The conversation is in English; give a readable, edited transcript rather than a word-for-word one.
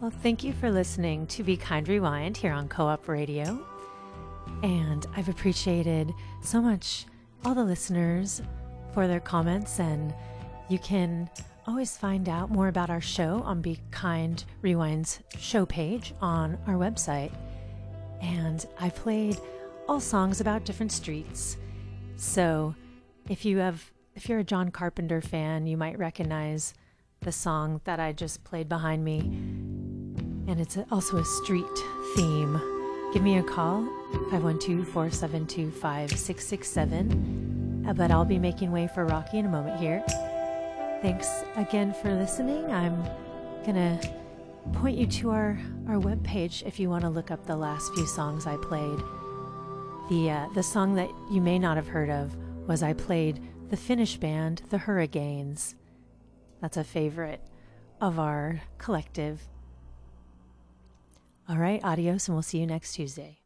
Well, thank you for listening to Be Kind Rewind here on Co-op Radio. And I've appreciated so much all the listeners for their comments, and you can always find out more about our show on Be Kind Rewind's show page on our website. And I played all songs about different streets. So if you're a John Carpenter fan, you might recognize the song that I just played behind me. And it's also a street theme. Give me a call, 512-472-5667. But I'll be making way for Rocky in a moment here. Thanks again for listening. I'm going to point you to our webpage if you want to look up the last few songs I played. The song that you may not have heard of was I played the Finnish band, the Hurricanes. That's a favorite of our collective. All right, adios, and we'll see you next Tuesday.